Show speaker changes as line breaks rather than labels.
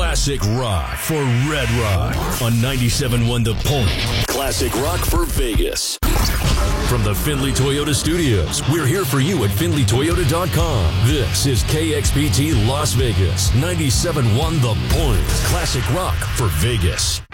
Classic rock for Red Rock on 97.1 The Point. Classic rock for Vegas. From the Findlay Toyota Studios, we're here for you at FindlayToyota.com. This is KXPT Las Vegas, 97.1 The Point. Classic rock for Vegas.